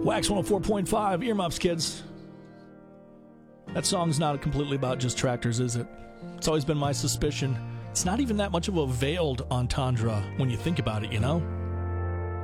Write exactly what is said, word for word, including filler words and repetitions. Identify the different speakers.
Speaker 1: Wax one oh four point five, earmuffs, kids. That song's not completely about just tractors, is it? It's always been my suspicion. It's not even that much of a veiled entendre when you think about it, you know?